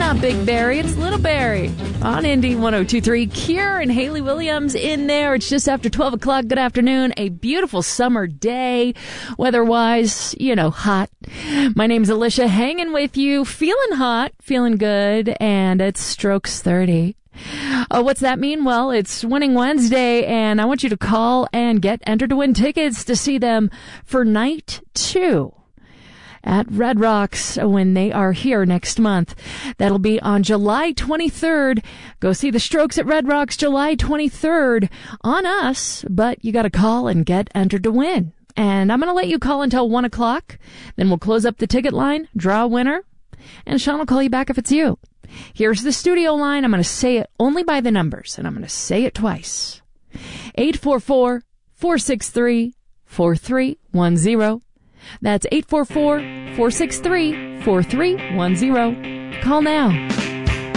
not Big Barry, it's Little Barry on Indy 102.3. Cure and Haley Williams in there. It's just after 12 o'clock. Good afternoon. A beautiful summer day. Weather-wise, hot. My name's Alicia, hanging with you, feeling hot, feeling good, and it's Strokes 30. What's that mean? Well, it's Winning Wednesday, and I want you to call and get entered to win tickets to see them for night 2 at Red Rocks when they are here next month. That'll be on July 23rd. Go see the Strokes at Red Rocks July 23rd on us, but you got to call and get entered to win. And I'm going to let you call until 1 o'clock. Then we'll close up the ticket line, draw a winner, and Sean will call you back if it's you. Here's the studio line. I'm going to say it only by the numbers, and I'm going to say it twice. 844-463-4310. That's 844-463-4310. Call now.